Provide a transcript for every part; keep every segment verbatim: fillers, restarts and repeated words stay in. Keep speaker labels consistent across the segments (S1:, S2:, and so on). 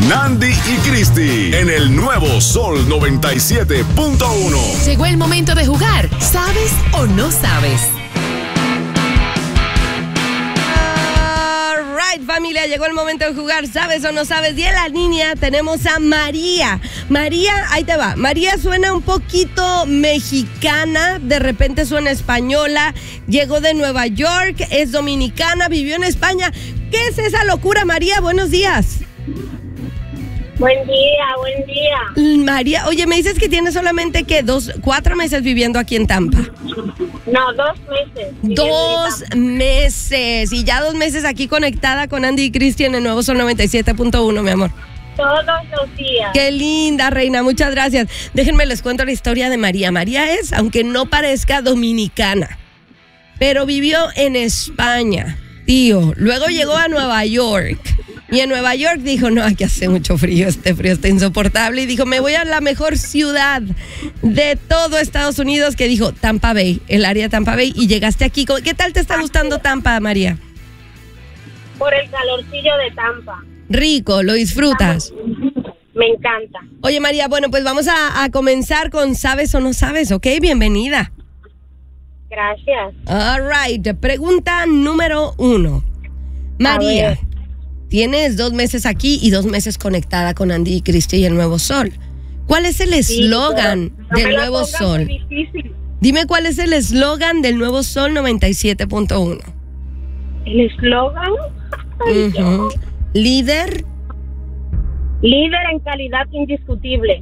S1: Nandy y Cristi en el nuevo Sol noventa y siete punto uno.
S2: Llegó el momento de jugar. ¿Sabes o no sabes?
S3: All right, familia, llegó el momento de jugar. ¿Sabes o no sabes? Y en la línea tenemos a María. María, ahí te va. María suena un poquito mexicana, de repente suena española. Llegó de Nueva York, es dominicana, vivió en España. ¿Qué es esa locura, María? Buenos días.
S4: Buen día, buen día.
S3: María, oye, me dices que tienes solamente, ¿qué? Dos, cuatro meses viviendo aquí en Tampa.
S4: No, dos meses.
S3: Dos meses. Y ya dos meses aquí conectada con Andy y Cristi en el nuevo Sol noventa y siete punto uno, mi amor.
S4: Todos los días.
S3: Qué linda, reina, muchas gracias. Déjenme les cuento la historia de María. María es, aunque no parezca, dominicana, pero vivió en España, tío. Luego llegó a Nueva York. Y en Nueva York dijo, no, aquí hace mucho frío, este frío está insoportable. Y dijo, me voy a la mejor ciudad de todo Estados Unidos, que dijo Tampa Bay, el área de Tampa Bay. Y llegaste aquí. ¿Qué tal te está gustando Tampa, María?
S4: Por el calorcillo de Tampa.
S3: Rico, ¿lo disfrutas?
S4: Me encanta.
S3: Oye, María, bueno, pues vamos a, a comenzar con ¿sabes o no sabes? ¿Ok? Bienvenida.
S4: Gracias.
S3: All right. Pregunta número uno. María, tienes dos meses aquí y dos meses conectada con Andy y Cristi y el Nuevo Sol. ¿Cuál es el eslogan
S4: sí, no
S3: del
S4: me
S3: Nuevo Sol? Dime cuál es el eslogan del Nuevo Sol noventa y siete punto uno.
S4: ¿El eslogan?
S3: Uh-huh. Líder.
S4: Líder en calidad indiscutible.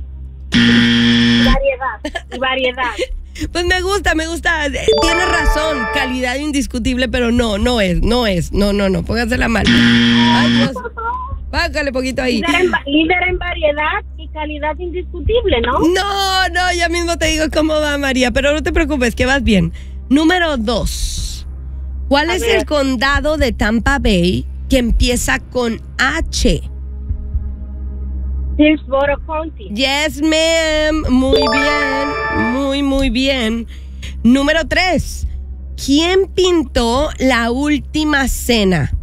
S4: Y variedad. Y variedad.
S3: Pues me gusta, me gusta. Tienes razón, calidad indiscutible, pero no, no es, no es. No, no, no, póngasela mal. Ay, Dios. Bájale poquito ahí.
S4: Líder en, líder en variedad y calidad indiscutible, ¿no?
S3: No, no, ya mismo te digo cómo va, María, pero no te preocupes, que vas bien. Número dos. ¿Cuál
S4: A
S3: es
S4: ver.
S3: el condado de Tampa Bay que empieza con H?
S4: Hillsborough County.
S3: Yes, ma'am. Muy bien, muy, muy bien. Número tres. ¿Quién pintó La Última Cena?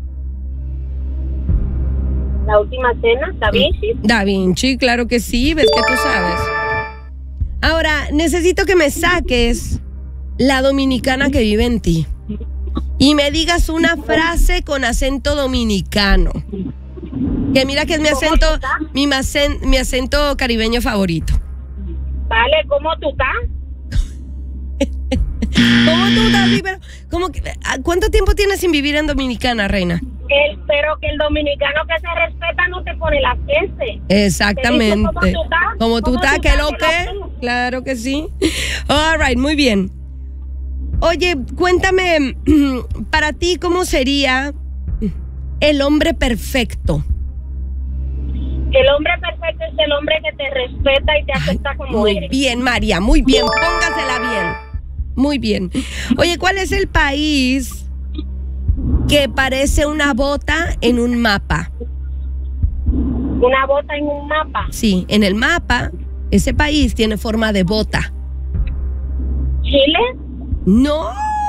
S4: La Última Cena, Da Vinci.
S3: Da Vinci, claro que sí, ves que tú sabes. Ahora, necesito que me saques la dominicana que vive en ti y me digas una frase con acento dominicano. Que mira que es mi acento, mi, macen, mi acento caribeño favorito.
S4: Vale, ¿cómo tú estás?
S3: ¿Cómo tú estás? Sí, pero, ¿cómo que, ¿cuánto tiempo tienes sin vivir en Dominicana, reina?
S4: El, pero que el dominicano que se respeta no te pone las S.
S3: Exactamente.
S4: ¿Cómo tú estás?
S3: Como tú
S4: ¿Cómo
S3: estás,
S4: tú
S3: que
S4: estás?
S3: lo que. Claro que sí. All right, muy bien. Oye, cuéntame, para ti, ¿cómo sería el hombre perfecto?
S4: El hombre perfecto es el hombre que te respeta y te acepta como
S3: Muy
S4: eres.
S3: bien, María, muy bien. Póngasela bien. Muy bien. Oye, ¿cuál es el país que parece una bota en un mapa?
S4: Una bota en un mapa.
S3: Sí, en el mapa, ese país tiene forma de bota.
S4: ¿Chile?
S3: ¡No!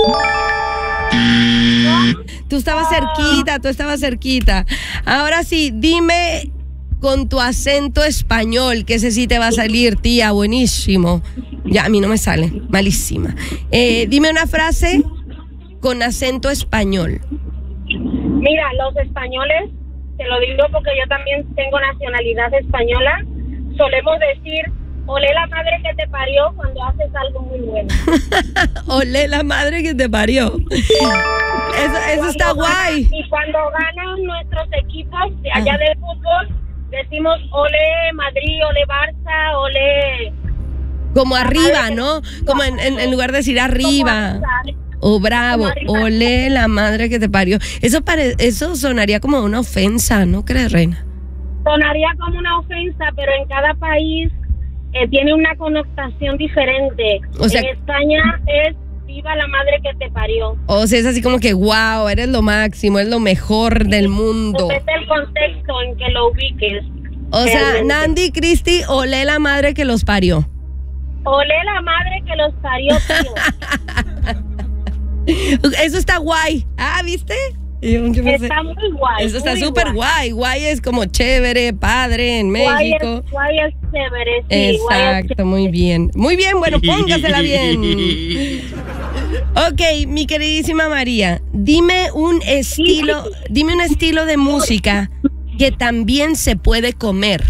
S3: Tú estabas cerquita, tú estabas cerquita. Ahora sí, dime con tu acento español, que ese sí te va a salir, tía, buenísimo. Ya, a mí no me sale, malísima. Eh, dime una frase con acento español.
S4: Mira, los españoles, te lo digo porque yo también tengo nacionalidad española, solemos decir, olé la madre que te parió cuando haces algo muy bueno.
S3: Olé la madre que te parió. Eso, eso está guay.
S4: Y cuando ganan nuestros equipos de allá del fútbol, decimos ole Madrid, ole Barça, ole...
S3: Como arriba, ¿no? Como en, en, en lugar de decir arriba. O bravo, olé la madre que te parió. Eso, pare, eso sonaría como una ofensa, ¿no crees, reina?
S4: Sonaría como una ofensa, pero en cada país eh, tiene una connotación diferente.
S3: O sea,
S4: en España es viva la madre que te parió.
S3: O sea, es así como que, wow, eres lo máximo, es lo mejor del mundo.
S4: Depende del contexto en que lo ubiques.
S3: O sea,
S4: realmente.
S3: Nandy, Cristi, olé la madre que los parió.
S4: Olé la madre que los parió, tío.
S3: Eso está guay. Ah, ¿viste? Y yo, yo pensé,
S4: Está muy guay.
S3: eso está
S4: muy
S3: súper guay. Guay es como chévere, padre en
S4: Guay
S3: México.
S4: es, guay es chévere, sí. guay es
S3: Exacto, muy bien. Muy bien, bueno, póngasela bien. Ok, mi queridísima María, dime un estilo, dime un estilo de música que también se puede comer.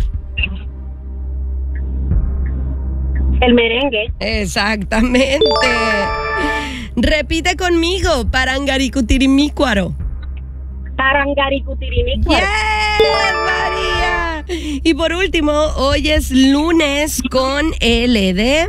S4: El merengue.
S3: Exactamente. Repite conmigo, Parangaricutirimícuaro.
S4: Parangaricutirimícuaro.
S3: ¡Yes, María! Y por último, hoy es lunes con L D.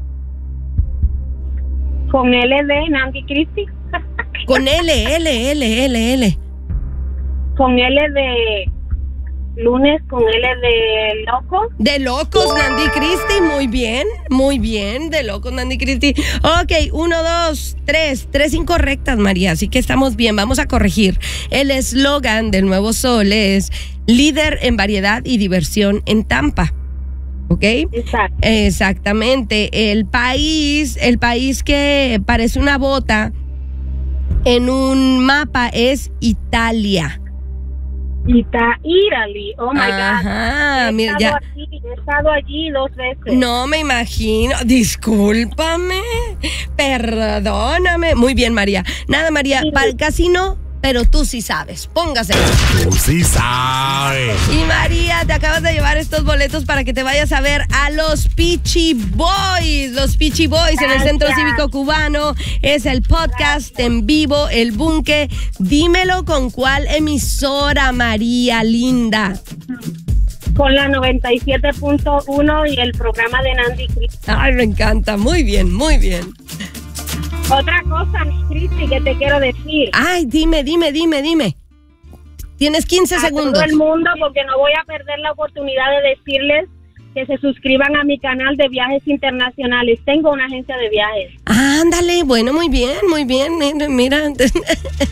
S4: Con L de Nandy Christie.
S3: Con L, L, L, L, L.
S4: Con L de lunes, con L de loco.
S3: De locos, Nandy Christie, muy bien, muy bien, de locos, Nandy Christie. Ok, uno, dos, tres, tres incorrectas, María, así que estamos bien, vamos a corregir. El eslogan del Nuevo Sol es líder en variedad y diversión en Tampa. ¿Ok?
S4: Exacto.
S3: Exactamente. El país, el país que parece una bota en un mapa es Italia.
S4: Ita Italy, oh my
S3: Ajá,
S4: God. He
S3: mira,
S4: estado
S3: ya.
S4: aquí, he estado allí dos veces.
S3: No me imagino, discúlpame, perdóname. Muy bien, María. Nada, María,
S4: Sí.
S3: para el casino, pero tú sí sabes. Póngase.
S1: Tú sí sabes.
S3: Y María, te acabas de llevar estos boletos para que te vayas a ver a los Peachy Boys. Los Peachy Boys en el Centro
S4: Gracias.
S3: Cívico Cubano. Es el podcast en vivo, El Bunque. Dímelo con cuál emisora, María linda.
S4: Con la noventa y siete punto uno y el programa de Nandy Christie.
S3: Ay, me encanta. Muy bien, muy bien.
S4: Otra cosa, mi Christie, que te quiero decir.
S3: Ay, dime, dime, dime, dime. Tienes quince
S4: A
S3: segundos.
S4: todo el mundo, porque no voy a perder la oportunidad de decirles que se suscriban a mi canal de viajes internacionales. Tengo una agencia de viajes.
S3: Ándale, bueno, muy bien, muy bien. Mira,